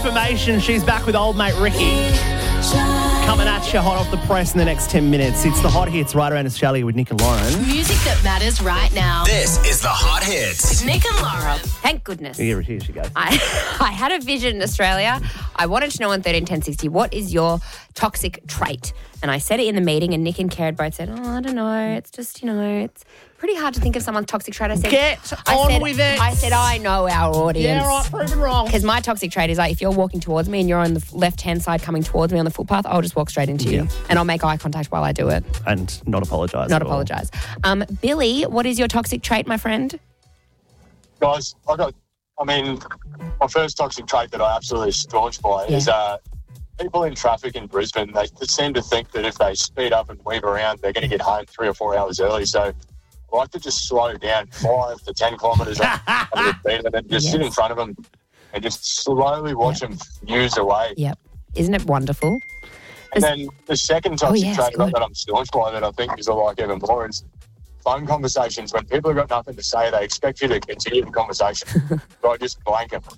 information. She's back with old mate Ricky. Coming at you hot off the press in the next 10 minutes. It's the Hot Hits right around Australia with Nick and Lauren. Music that matters right now. This is the Hot Hits. With Nick and Laura. Thank goodness. Here she goes. I had a vision in Australia. I wanted to know on 131060, what is your toxic trait? And I said it in the meeting, and Nick and Kerr both said, I don't know. It's just, it's pretty hard to think of someone's toxic trait. I said, with it. I said, I know our audience. Yeah, right, proven wrong. Because my toxic trait is like, if you're walking towards me and you're on the left-hand side coming towards me on the footpath, I'll just walk straight into you. And I'll make eye contact while I do it. And not apologise. Not apologise. Billy, what is your toxic trait, my friend? Guys, my first toxic trait that I absolutely staunch by is people in traffic in Brisbane, they seem to think that if they speed up and weave around, they're going to get home 3 or 4 hours early. So I like to just slow down 5 to 10 kilometres at the speed and then just sit in front of them and just slowly watch them fuse away. Yep. Isn't it wonderful? And then the second toxic trait that I'm staunch by that I think is I like even more is phone conversations. When people have got nothing to say, they expect you to continue the conversation. So I just blank them.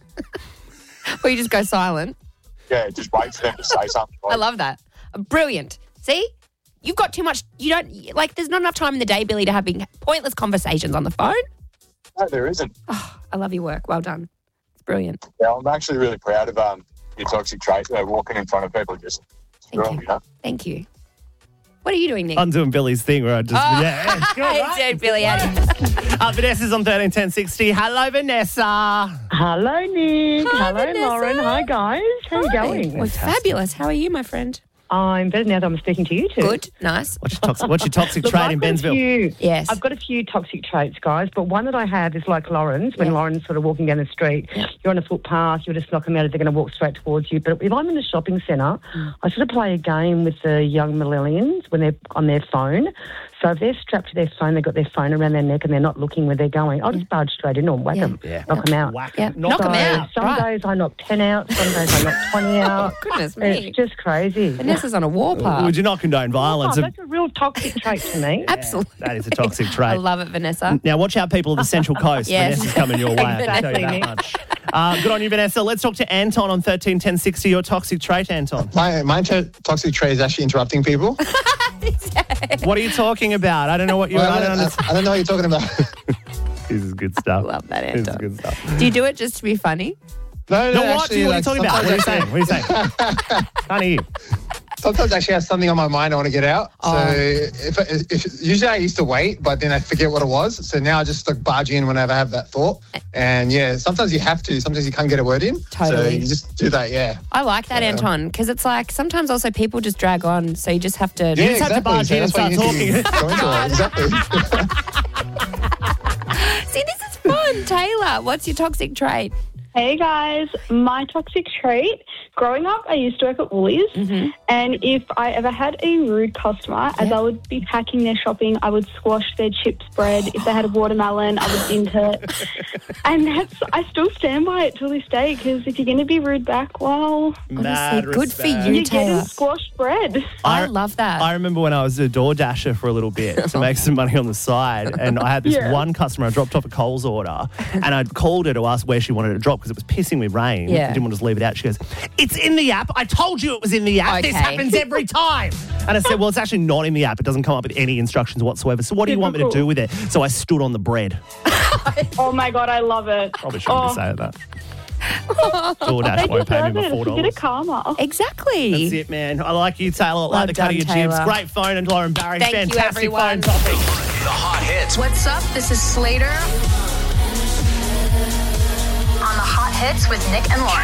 Or you just go silent. Yeah, just wait for them to say something. I love that. Brilliant. See? You've got too much, there's not enough time in the day, Billy, to have pointless conversations on the phone. No, there isn't. Oh, I love your work. Well done. It's brilliant. Yeah, I'm actually really proud of your toxic trait. Walking in front of people just Thank you. What are you doing, Nick? I'm doing Billy's thing where I just... it's good, right? Hey, Billy. Vanessa's on 131060. Hello, Vanessa. Hello, Nick. Hi, Hello, Vanessa. Lauren. Hi, guys. How are you going? Well, fabulous. How are you, my friend? I'm better now that I'm speaking to you two. Good. Nice. What's your toxic Look, trait in Bensville? Yes. I've got a few toxic traits, guys, but one that I have is like Lauren's. When Lauren's sort of walking down the street, you're on a footpath, you'll just knock them out if they're going to walk straight towards you. But if I'm in a shopping centre, I sort of play a game with the young millennials when they're on their phone. So if they're strapped to their phone, they've got their phone around their neck and they're not looking where they're going, I'll just barge straight in and whack them, knock them out. Whack Yeah. them. Knock them out. Some days I knock 10 out, some days I knock 20 out. Goodness me. It's just crazy. Vanessa's on a warpath. Would you not condone violence? That's a real toxic trait to me. Absolutely. That is a toxic trait. I love it, Vanessa. Now, watch out, people of the Central Coast. Yes. Vanessa's coming your way. I can tell you that much. Good on you, Vanessa. Let's talk to Anton on 131060. Your toxic trait, Anton. My toxic trait is actually interrupting people. What are you talking about? I don't know what you're... I don't know what you're talking about. This is good stuff. Love that, This is Anton. good stuff. Do you do it just to be funny? No, What? actually, What are you talking about? What are you saying? Can't hear you. Sometimes I actually have something on my mind I want to get out. So if usually I used to wait, but then I forget what it was. So now I just barge in whenever I have that thought. And sometimes you have to. Sometimes you can't get a word in. Totally. So you just do that, I like that, Anton, because it's like sometimes also people just drag on, so you just have to... You just have to barge in and start talking. Exactly. See, this is fun. Taylor, what's your toxic trait? Hey guys, my toxic trait, growing up I used to work at Woolies and if I ever had a rude customer, as I would be packing their shopping, I would squash their chips bread. If they had a watermelon, I would into it. And I still stand by it till this day because if you're going to be rude back, well, honestly, good for you, you're Taylor. getting squashed bread. I love that. I remember when I was a door dasher for a little bit to make some money on the side, and I had this one customer, I dropped off a Coles order, and I'd called her to ask where she wanted to drop because it was pissing with rain. Yeah. I didn't want to just leave it out. She goes, "It's in the app. I told you it was in the app. This happens every time." And I said, "Well, it's actually not in the app. It doesn't come up with any instructions whatsoever. So what do you want me to do with it?" So I stood on the bread. Oh my God, I love it. Probably shouldn't be saying that. DoorDash won't pay me my $4. It's a bit of karma. Exactly. That's it, man. I like you, Taylor. I like the cut of your jibs. Great phone, and Lauren Barry. Thank you, Fantastic everyone. phone topic. The Hot Hits. What's up? This is Slater. On the Hot Hits with Nick and Lauren.